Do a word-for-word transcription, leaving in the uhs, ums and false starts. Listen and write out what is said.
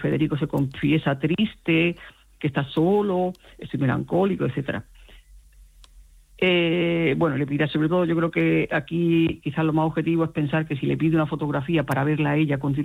Federico se confiesa triste, que está solo, estoy melancólico, etcétera. Eh, bueno, le pide, sobre todo, yo creo que aquí quizás lo más objetivo es pensar que si le pide una fotografía para verla a ella con